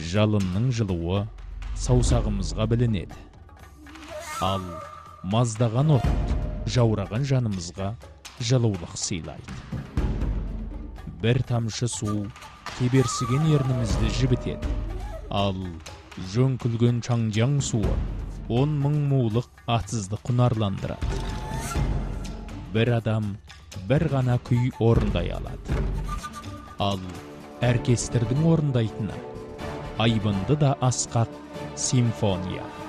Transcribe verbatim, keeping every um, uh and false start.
жалынның жылуы саусағымызға білінеді. Ал маздаған от жаураған жанымызға жылулық сыйлайды. Бір тамшы су кеберсіген ернімізді жібітеді. Ал жөңкілген чаңжаң суы он мың мулық атсызды құнарландырады. Бір адам бір ғана күй орындай алады. Ал оркестрдің орындайтыны айбынды да асқақ симфония.